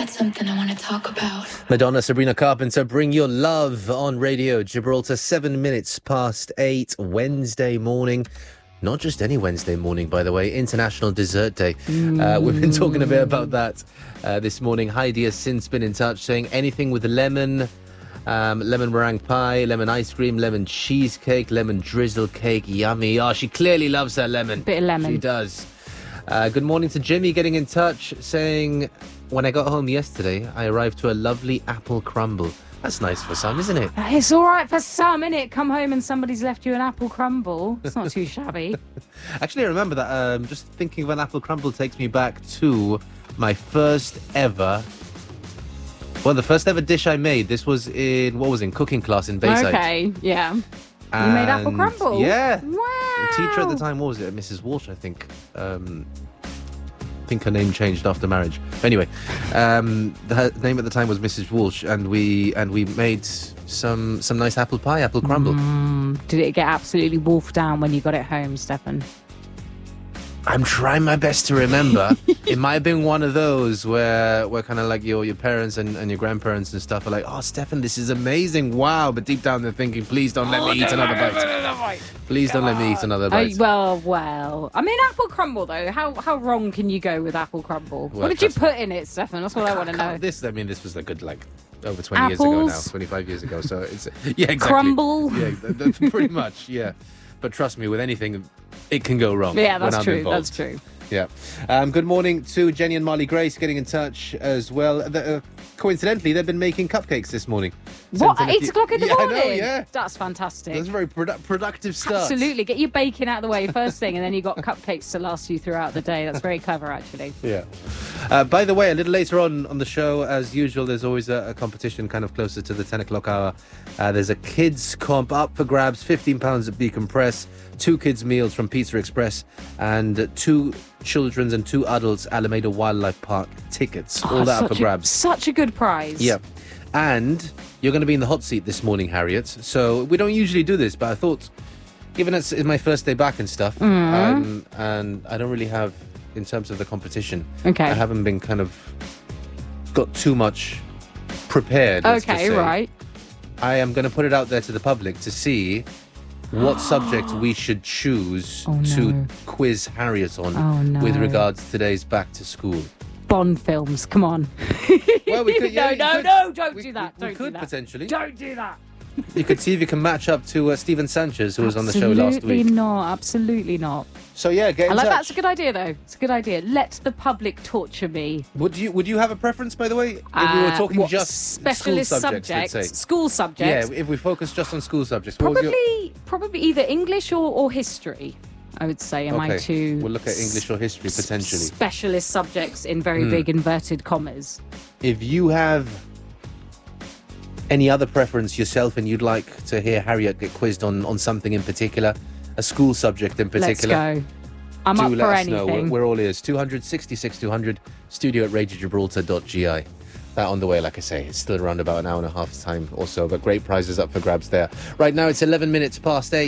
got something I want to talk about. Madonna, Sabrina Carpenter, Bring Your Love on Radio Gibraltar, 7 minutes past 8, Wednesday morning. Not just any Wednesday morning, by the way, International Dessert Day. We've been talking a bit about that this morning. Heidi has since been in touch saying anything with lemon, lemon meringue pie, lemon ice cream, lemon cheesecake, lemon drizzle cake, yummy. Oh, she clearly loves her lemon. Bit of lemon. She does. Good morning to Jimmy, getting in touch, saying, when I got home yesterday, I arrived to a lovely apple crumble. That's nice for some, isn't it? It's all right for some, innit? Come home and somebody's left you an apple crumble. It's not too shabby. Actually, I remember that. Just thinking of an apple crumble takes me back to my first ever... Well, the first ever dish I made. This was in cooking class in Bayside. Okay, yeah. You made apple crumble? Yeah. Wow. The teacher at the time, what was it? Mrs. Walsh, I think. I think her name changed after marriage. Anyway, her name at the time was Mrs. Walsh, and we made some nice apple pie, apple crumble. Did it get absolutely wolfed down when you got it home, Stefan? I'm trying my best to remember. It might have been one of those where kind of like your parents and your grandparents and stuff are like, oh, Stefan, this is amazing, wow. But deep down they're thinking, please don't let me eat another bite. Please don't let me eat another bite. Well. I mean, apple crumble, though. How wrong can you go with apple crumble? Well, what did you put in it, Stefan? That's what I want to know. This was a good, over 20 years ago now, 25 years ago. So it's, yeah, exactly. Crumble? Yeah, pretty much, yeah. But trust me, with anything, it can go wrong. Yeah, that's when I'm true. involved. That's true. Yeah. Good morning to Jenny and Marley Grace getting in touch as well. Coincidentally, they've been making cupcakes this morning. What, at 8 o'clock in the morning? I know, yeah. That's fantastic. That's a very productive start. Absolutely. Get your baking out of the way first thing, and then you've got cupcakes to last you throughout the day. That's very clever, actually. Yeah. By the way, a little later on the show, as usual, there's always a competition kind of closer to the 10 o'clock hour. There's a kids comp up for grabs, £15 at Beacon Press, 2 kids meals from Pizza Express, and 2 children's and 2 adults Alameda Wildlife Park tickets. All that up for grabs. Such a good prize. Yeah. And you're going to be in the hot seat this morning, Harriet. So we don't usually do this, but I thought, given it's my first day back and stuff, and I don't really have, in terms of the competition, Okay. I haven't been kind of got too much prepared. let's just Okay, say. right. I am going to put it out there to the public to see what subject we should choose to quiz Harriet on with regards to today's back to school. Bond films, come on. Well, we could. Yeah, No, don't do that. We could potentially. Don't do that. You could see if you can match up to Stephen Sanchez, who was on the show last week. Absolutely not. So yeah, get in touch. That's a good idea, though. It's a good idea. Let the public torture me. Would you have a preference, by the way? If we were talking what, just specialist school subjects, let's say. School subjects. Yeah, if we focus just on school subjects. What was your... Probably either English or history, I would say, are my two... We'll look at English or history, potentially. Specialist subjects in very big inverted commas. If you have any other preference yourself and you'd like to hear Harriet get quizzed on something in particular, a school subject in particular... Let's go. I'm up for anything. We're all ears. 266 200, studio at radiogibraltar.gi. That on the way, like I say, it's still around about an hour and a half time or so, but great prizes up for grabs there. Right now, it's 11 minutes past 8.